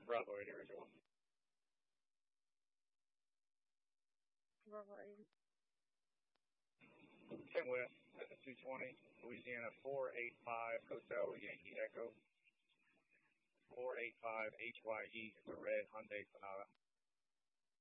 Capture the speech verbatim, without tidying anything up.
Bravo eight original. Bravo eight. ten West at the two twenty, Louisiana four eight five, Hotel Yankee Echo. four eight five H Y E, it's a red Hyundai Sonata.